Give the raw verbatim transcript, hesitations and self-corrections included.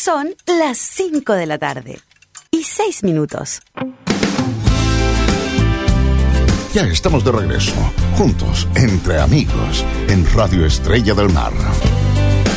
Son las cinco de la tarde y seis minutos. Ya estamos de regreso, juntos, entre amigos, en Radio Estrella del Mar.